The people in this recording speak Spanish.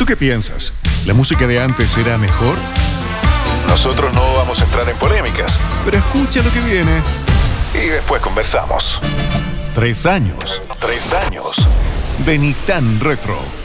qué piensas? ¿La música de antes era mejor? Nosotros no vamos a entrar en polémicas. Pero escucha lo que viene. Y después conversamos. 3 años. 3 años. De Ni Tan Retro.